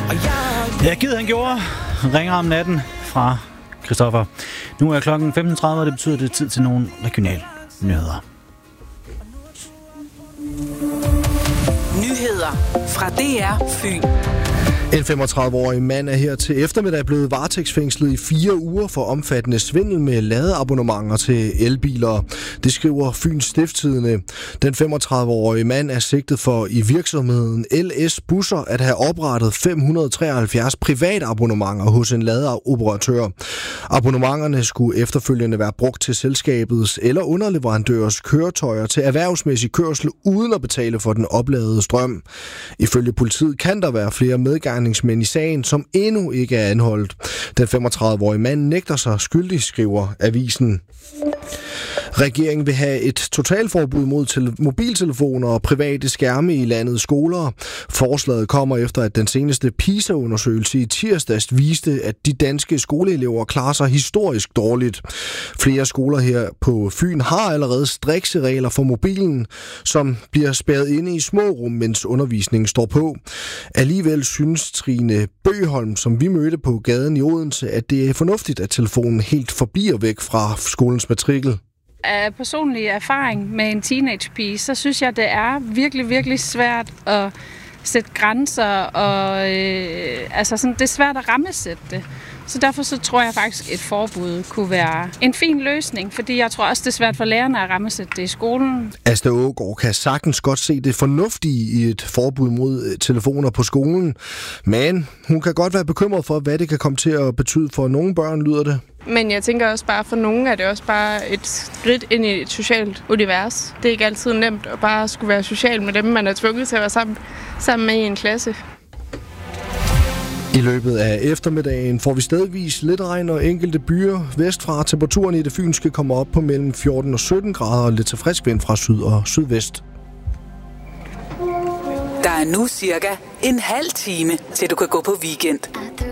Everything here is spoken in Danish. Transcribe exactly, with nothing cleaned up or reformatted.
Ja, givet han gjorde. Ringer om natten fra Christoffer. Nu er klokken femten tredive, og det betyder, at det er tid til nogle regionale nyheder. Nyheder fra D R Fyn. En femogtredive-årig mand er her til eftermiddag blevet varetægtsfængslet i fire uger for omfattende svindel med ladeabonnementer til elbiler. Det skriver Fyns Stiftstidende. Den femogtredive-årige mand er sigtet for i virksomheden L S Busser at have oprettet fem hundrede treoghalvfjerds privatabonnementer hos en ladeoperatør. Abonnementerne skulle efterfølgende være brugt til selskabets eller underleverandørers køretøjer til erhvervsmæssig kørsel uden at betale for den opladede strøm. Ifølge politiet kan der være flere medgange i sagen, som endnu ikke er anholdt. Den femogtredive-årige mand nægter sig skyldig, skriver avisen. Regeringen vil have et totalforbud mod til- mobiltelefoner og private skærme i landets skoler. Forslaget kommer efter, at den seneste PISA-undersøgelse i tirsdags viste, at de danske skoleelever klarer sig historisk dårligt. Flere skoler her på Fyn har allerede strikse regler for mobilen, som bliver spærret inde i små rum, mens undervisningen står på. Alligevel synes Trine Bøgholm, som vi mødte på gaden i Odense, at det er fornuftigt, at telefonen helt forbliver væk fra skolens matrikel. Af personlig erfaring med en teenagepige, så synes jeg, det er virkelig, virkelig svært at sætte grænser, og øh, altså sådan, det er svært at rammesætte det. Så derfor så tror jeg faktisk, at et forbud kunne være en fin løsning, fordi jeg tror også, det er svært for lærerne at rammesætte det i skolen. Asta Aagaard kan sagtens godt se det fornuftige i et forbud mod telefoner på skolen, men hun kan godt være bekymret for, hvad det kan komme til at betyde for nogle børn, lyder det. Men jeg tænker også bare, for nogle er det også bare et skridt ind i et socialt univers. Det er ikke altid nemt at bare skulle være social med dem, man er tvunget til at være sammen, sammen med i en klasse. I løbet af eftermiddagen får vi stedvis lidt regn og enkelte byer vestfra. Temperaturen i det fynske kommer op på mellem fjorten og sytten grader og lidt til frisk vind fra syd og sydvest. Der er nu cirka en halv time, til du kan gå på weekend.